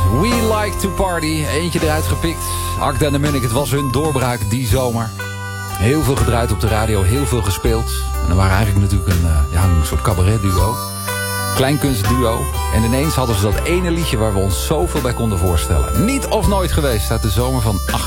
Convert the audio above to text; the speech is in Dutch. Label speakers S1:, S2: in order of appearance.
S1: We Like to Party. Eentje eruit gepikt. Akda en de Munnik, het was hun doorbraak die zomer. Heel veel gedraaid op de radio, heel veel gespeeld. En er waren eigenlijk natuurlijk een soort cabaretduo. Kleinkunstduo. En ineens hadden ze dat ene liedje waar we ons zoveel bij konden voorstellen. Niet of nooit geweest uit de zomer van 88.